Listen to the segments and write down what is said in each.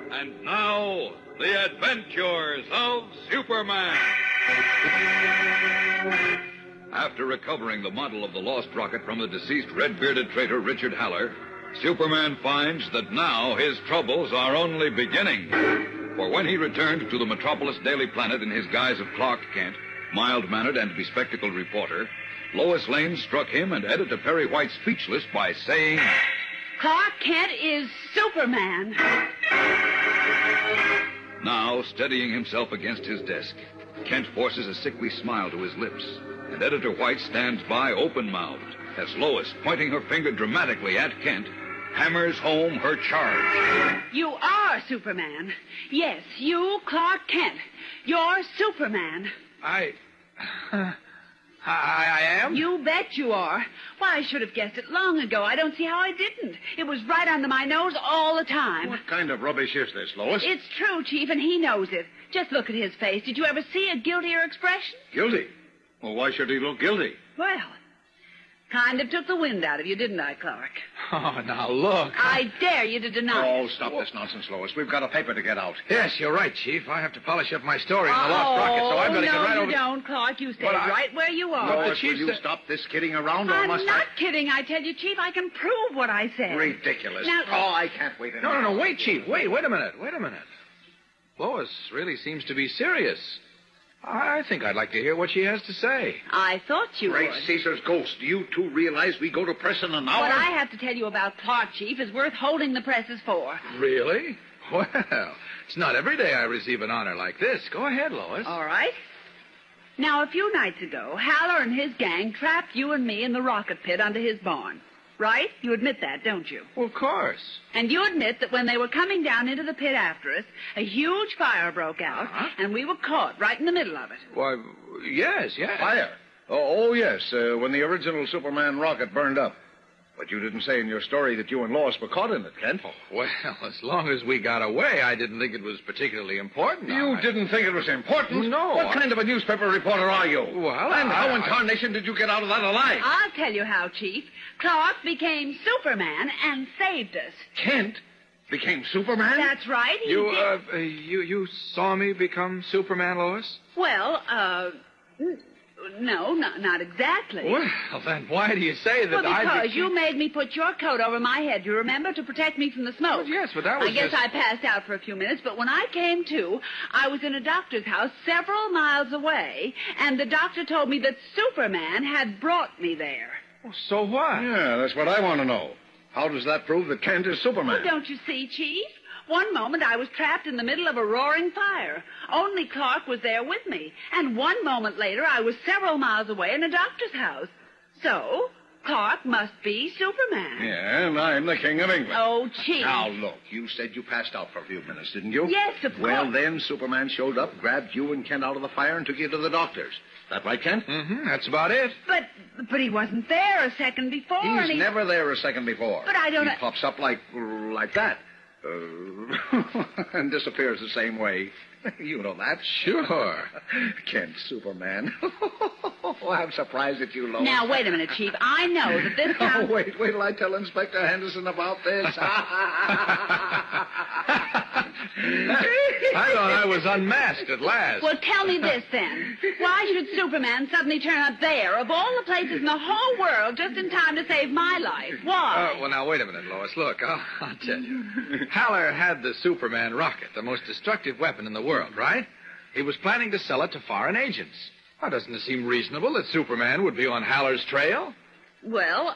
And now, the adventures of Superman. After recovering the model of the lost rocket from the deceased red-bearded traitor Richard Haller, Superman finds that now his troubles are only beginning. For when he returned to the Metropolis Daily Planet in his guise of Clark Kent, mild-mannered and bespectacled reporter, Lois Lane struck him and Editor Perry White speechless by saying, Clark Kent is Superman. Now, steadying himself against his desk, Kent forces a sickly smile to his lips, and Editor White stands by open-mouthed as Lois, pointing her finger dramatically at Kent, hammers home her charge. You are Superman. Yes, you, Clark Kent. You're Superman. I am? You bet you are. Why, I should have guessed it long ago. I don't see how I didn't. It was right under my nose all the time. What kind of rubbish is this, Lois? It's true, Chief, and he knows it. Just look at his face. Did you ever see a guiltier expression? Guilty? Well, why should he look guilty? Well, kind of took the wind out of you, didn't I, Clark? Oh, now look. I dare you to deny it. Oh, stop this nonsense, Lois. We've got a paper to get out. Yes, you're right, Chief. I have to polish up my story on the lost rocket, so I'm going to get right over... over... No, you don't, Clark. You stay But right where you are. But the Lois, Chief will you said... stop this kidding around, or I'm must not kidding, I tell you, Chief. I can prove what I said. Ridiculous. Now... Oh, I can't wait anymore. No, wait, Chief. Wait a minute. Lois really seems to be serious. I think I'd like to hear what she has to say. I thought you Great would. Caesar's ghost. Do you two realize we go to press in an hour? What I have to tell you about Clark, Chief, is worth holding the presses for. Really? Well, it's not every day I receive an honor like this. Go ahead, Lois. All right. Now, a few nights ago, Haller and his gang trapped you and me in the rocket pit under his barn. Right? You admit that, don't you? Well, of course. And you admit that when they were coming down into the pit after us, a huge fire broke out, and we were caught right in the middle of it. Why, yes. Fire? Oh, yes, when the original Superman rocket burned up. But you didn't say in your story that you and Lois were caught in it, Kent. Oh, well, as long as we got away, I didn't think it was particularly important. You didn't think it was important? No. What kind of a newspaper reporter are you? Well, and how in tarnation did you get out of that alive? I'll tell you how, Chief. Clark became Superman and saved us. Kent became Superman? That's right, he did. You saw me become Superman, Lois? Well, no, not exactly. Well, then why do you say that because you made me put your coat over my head, you remember, to protect me from the smoke. Well, yes, but that was I guess I passed out for a few minutes, but when I came to, I was in a doctor's house several miles away, and the doctor told me that Superman had brought me there. Well, so what? Yeah, that's what I want to know. How does that prove that Kent is Superman? Well, don't you see, Chief? One moment I was trapped in the middle of a roaring fire. Only Clark was there with me. And one moment later I was several miles away in a doctor's house. So, Clark must be Superman. Yeah, and I'm the King of England. Oh, Chief. Now, look, you said you passed out for a few minutes, didn't you? Yes, of course. Well, then Superman showed up, grabbed you and Kent out of the fire, and took you to the doctor's. That right, Kent? Mm-hmm, that's about it. But he wasn't there a second before. He's never there a second before. But I don't... He pops up like that. And disappears the same way. You know that. Sure. Kent, Superman. I'm surprised at you, Lois. Now, wait a minute, Chief. I know that this town... Oh, wait till I tell Inspector Henderson about this. I thought I was unmasked at last. Well, tell me this, then. Why should Superman suddenly turn up there, of all the places in the whole world, just in time to save my life? Why? Well, now, wait a minute, Lois. Look, I'll tell you. Haller had the Superman rocket, the most destructive weapon in the world, right? He was planning to sell it to foreign agents. Now, doesn't it seem reasonable that Superman would be on Haller's trail? Well,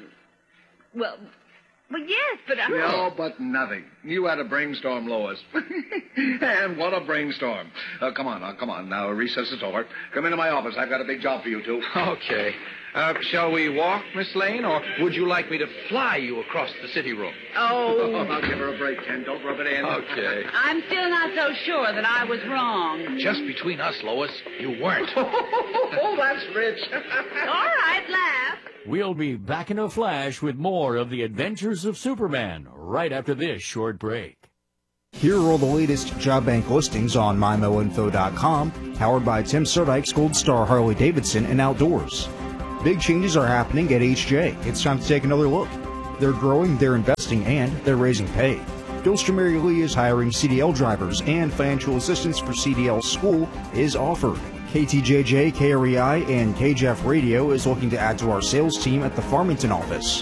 yes, but... No, but nothing. You had a brainstorm, Lois. And what a brainstorm. Come on. Now, recess is over. Come into my office. I've got a big job for you two. Okay. Shall we walk, Miss Lane, or would you like me to fly you across the city room? Oh. I'll give her a break, Ken. Don't rub it in. Okay. I'm still not so sure that I was wrong. Just between us, Lois, you weren't. Oh, that's rich. All right, laugh. We'll be back in a flash with more of the Adventures of Superman right after this short break. Here are all the latest job bank listings on MyMoInfo.com, powered by Tim Serdike's Gold Star Harley-Davidson and Outdoors. Big changes are happening at HJ. It's time to take another look. They're growing, they're investing, and they're raising pay. Philster Mary Lee is hiring CDL drivers, and financial assistance for CDL school is offered. KTJJ, KREI, and KJF Radio is looking to add to our sales team at the Farmington office.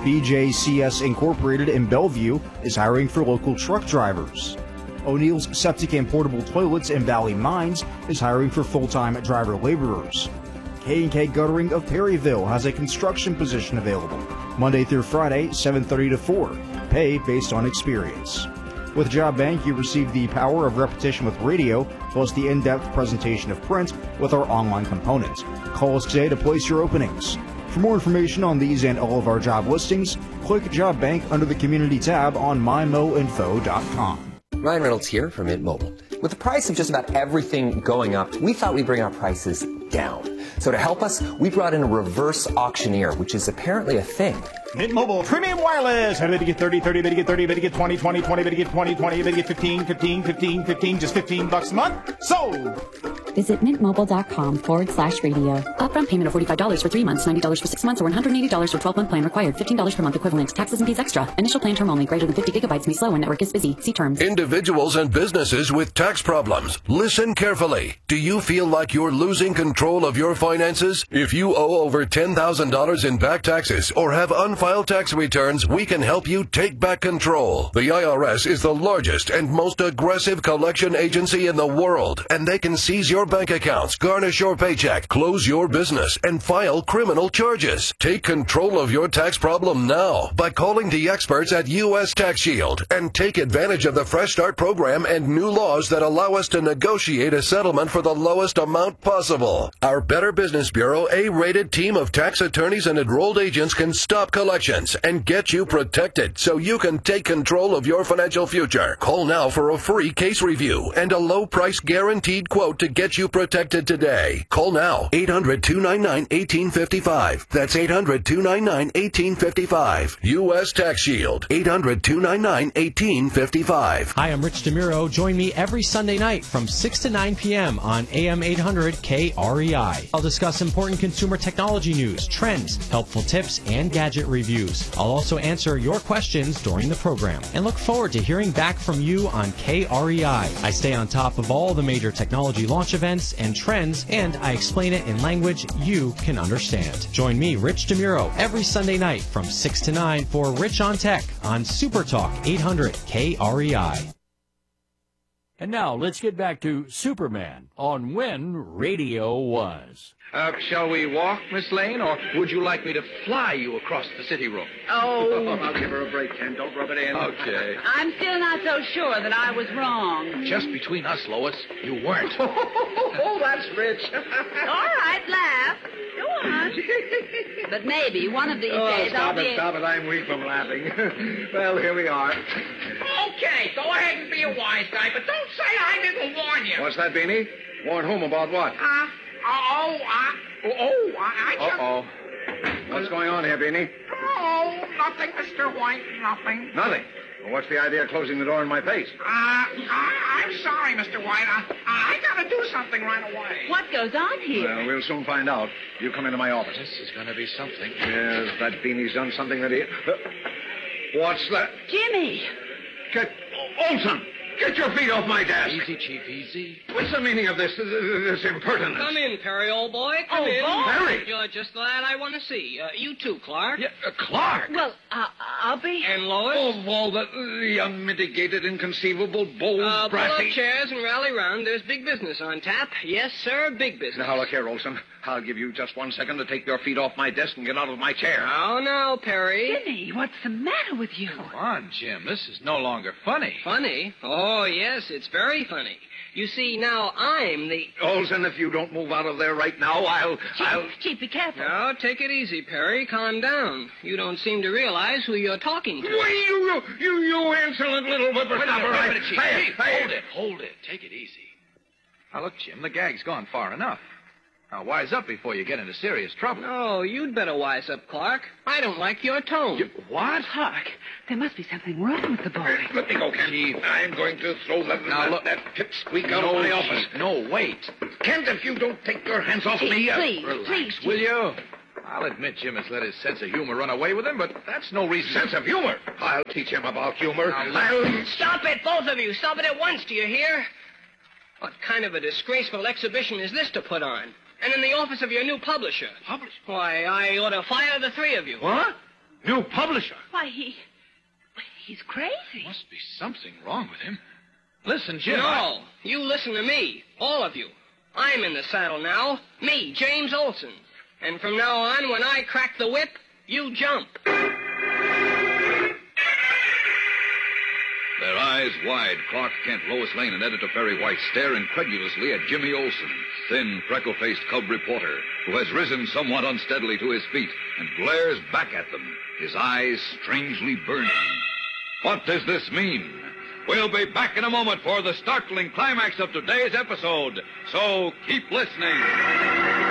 BJCS Incorporated in Bellevue is hiring for local truck drivers. O'Neill's Septic and Portable Toilets in Valley Mines is hiring for full-time driver laborers. K&K Guttering of Perryville has a construction position available, Monday through Friday, 7:30 to 4. Pay based on experience. With Job Bank, you receive the power of repetition with radio, plus the in-depth presentation of print with our online component. Call us today to place your openings. For more information on these and all of our job listings, click Job Bank under the Community tab on mymoinfo.com. Ryan Reynolds here from Mint Mobile. With the price of just about everything going up, we thought we'd bring our prices down. So to help us, we brought in a reverse auctioneer, which is apparently a thing. Mint Mobile Premium Wireless. How do you get 30, 30, better get 30, better get 20, 20, 20, better get 20, 20, better get 15, 15, 15, 15, just $15 a month? Sold! Visit mintmobile.com/radio. Upfront payment of $45 for 3 months, $90 for 6 months, or $180 for 12-month plan required. $15 per month equivalent. Taxes and fees extra. Initial plan term only. Greater than 50 gigabytes may slow when network is busy. See terms. Individuals and businesses with tax problems. Listen carefully. Do you feel like you're losing control of your finances? If you owe over $10,000 in back taxes or have unfiled tax returns, we can help you take back control. The IRS is the largest and most aggressive collection agency in the world, and they can seize your bank accounts, garnish your paycheck, close your business, and file criminal charges. Take control of your tax problem now by calling the experts at U.S. Tax Shield and take advantage of the Fresh Start program and new laws that allow us to negotiate a settlement for the lowest amount possible. Our Better Business Bureau A-rated team of tax attorneys and enrolled agents can stop collections and get you protected so you can take control of your financial future. Call now for a free case review and a low price guaranteed quote to get you protected today. Call now. 800-299-1855. That's 800-299-1855. U.S. Tax Shield. 800-299-1855. Hi, I'm Rich DeMuro. Join me every Sunday night from 6 to 9 p.m. on AM 800 KREI. I'll discuss important consumer technology news, trends, helpful tips, and gadget reviews. I'll also answer your questions during the program and look forward to hearing back from you on KREI. I stay on top of all the major technology launch events and trends, and I explain it in language you can understand. Join me, Rich DeMuro, every Sunday night from 6 to 9 for Rich on Tech on Super Talk 800 KREI. And now let's get back to Superman on When Radio Was. Shall we walk, Miss Lane, or would you like me to fly you across the city room? Oh. I'll give her a break, Ken. Don't rub it in. Okay. I'm still not so sure that I was wrong. Just between us, Lois, you weren't. Oh, that's rich. All right, laugh. Go on. But maybe one of these days I'll be... Stop it. I'm weak from laughing. Well, here we are. Okay, go ahead and be a wise guy, but don't say I didn't warn you. What's that, Beanie? Warn whom about what? I just... Uh-oh. What's going on here, Beanie? Oh, nothing, Mr. White, nothing. Nothing. Well, what's the idea of closing the door in my face? I'm sorry, Mr. White. I gotta do something right away. What goes on here? Well, we'll soon find out. You come into my office. This is going to be something. Yes, that Beanie's done something that he... What's that? Jimmy. Olson! Get your feet off my desk! Easy, Chief, easy. What's the meaning of this impertinence? Come in, Perry, old boy. Come in. Perry! You're just the lad I want to see. You too, Clark. Yeah, Clark? Well, I'll be... And Lois? Oh, all the unmitigated, inconceivable, bold, Pull up brassy... chairs and rally round. There's big business on tap. Yes, sir, big business. Now, look here, Olson. I'll give you just 1 second to take your feet off my desk and get out of my chair. Oh, no, Perry. Jimmy, what's the matter with you? Come on, Jim. This is no longer funny. Funny? Oh, yes, it's very funny. You see, now I'm the... Olson, if you don't move out of there right now, I'll... Chief, be careful. Now, take it easy, Perry. Calm down. You don't seem to realize who you're talking to. Wait, you insolent little whippersnapper. Wait a minute, Chief. Hold it. Take it easy. Now, look, Jim, the gag's gone far enough. Now, wise up before you get into serious trouble. No, you'd better wise up, Clark. I don't like your tone. What? Clark, there must be something wrong with the boy. Let me go, Kent. Chief. I'm going to throw that pipsqueak out of my office. No, wait. Kent, if you don't take your hands off me... Please, Relax, please, will you? I'll admit Jim has let his sense of humor run away with him, but that's no reason. Sense of humor? I'll teach him about humor. Stop it, both of you. Stop it at once, do you hear? What kind of a disgraceful exhibition is this to put on? And in the office of your new publisher. Publisher? Why, I ought to fire the three of you. What? New publisher? Why, he's crazy. Must be something wrong with him. Listen, Jim. No, you listen to me, all of you. I'm in the saddle now. Me, James Olson. And from now on, when I crack the whip, you jump. Their eyes wide, Clark Kent, Lois Lane, and Editor Perry White stare incredulously at Jimmy Olsen, thin, freckle-faced cub reporter, who has risen somewhat unsteadily to his feet and glares back at them, his eyes strangely burning. What does this mean? We'll be back in a moment for the startling climax of today's episode, so keep listening.